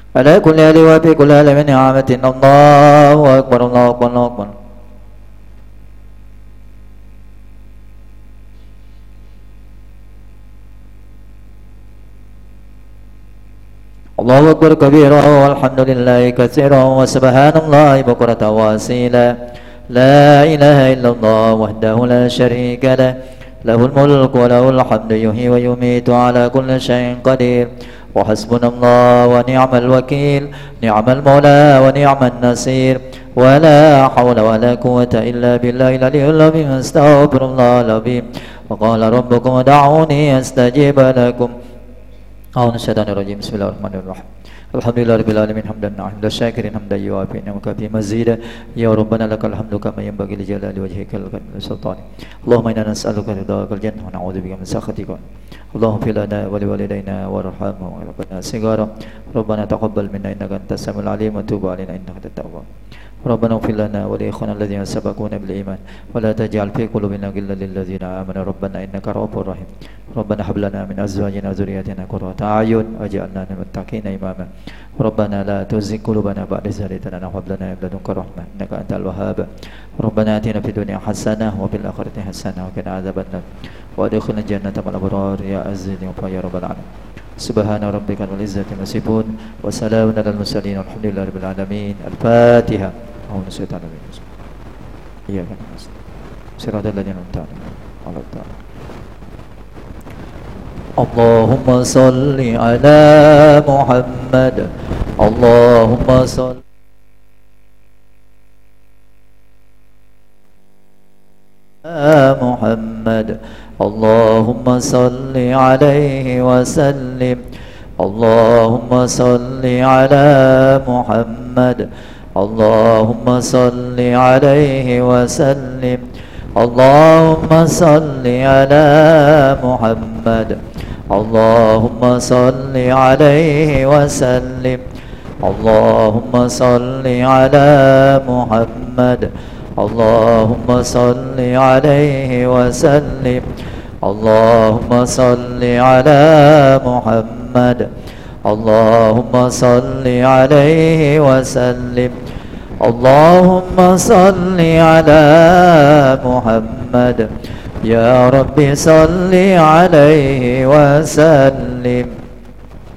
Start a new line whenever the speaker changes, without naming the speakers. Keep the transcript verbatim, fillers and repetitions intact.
على كل آل وفي كل آل من نعمة. الله أكبر الله أكبر الله أكبر. الله أكبر كبيرا والحمد لله كثيرا وسبحان الله بكرة وأصيلا. لا إله إلا الله وحده لا شريك له له الملك وله الحمد يحيي ويميت على كل شيء قدير. وحسبنا الله ونعم الوكيل نعم المولى ونعم النصير ولا حول ولا قوة إلا بالله العلي العظيم. استغفر الله العظيم. وقال ربكم ادعوني أستجيب لكم. أعوذ من الشيطان الرجيم. بسم الله الرحمن الرحيم. الحمد لله رب العالمين حمدا حمدا الشاكرين حمدا يوافي نعمك في مزيدا. يا ربنا لك الحمد كما ينبغي لجلال وجهك السلطان. اللهم إنا نسألك رضاك الجنة ونعوذ بك من سخطك. اللهم اغفر لنا ولوالدينا وارحمهم وربنا صغارا. ربنا تقبل منا إنك أنت السميع العليم وتوب علينا إنك أنت التواب. ربنا اغفر لنا ولإخواننا الذين سبقونا بالإيمان ولا تجعل في قلوبنا غلا للذين آمنوا ربنا إنك رؤوف رحيم. ربنا هب لنا من أزواجنا وذرياتنا قرة أعين واجعلنا للمتقين إماما. ربنا لا تزغ قلوبنا بعد إذ هديتنا وهب لنا من لدنك رحمة إنك أنت الوهاب. ربنا آتنا في الدنيا حسنة وفي الآخرة حسنة وقنا عذاب النار وادخلنا الجنة مع الأبرار يا عزيز يا رب العالمين. سبحان ربك رب العزة عما يصفون وسلام على المرسلين والحمد لله رب العالمين. الفاتحة. أعوذ بالله من الشيطان الرجيم. إياك نعبد صراط الذين أنعمت عليهم غير المغضوب عليهم. اللهم صل على محمد. اللهم صل على محمد. اللهم صل عليه وسلم. اللهم صل على محمد. اللهم صل عليه وسلم. اللهم صل على محمد. اللهم صل عليه وسلم. اللهم صل على محمد. اللهم صل عليه وسلم. اللهم صل على محمد. اللهم صل عليه وسلم. اللهم صل على محمد. يا رب صل عليه وسلم.